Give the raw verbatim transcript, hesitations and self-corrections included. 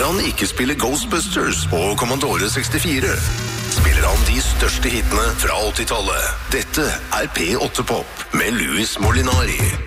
han ikke spiller Ghostbusters på Commodore sekstifire? Spiller han de største hitene fra åttitallet? Dette er P åtte Pop med Louis Molinari.